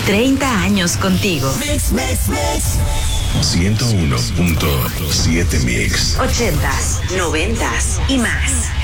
30 años contigo. Mix. 101.7 Mix. 80s, 90s y más.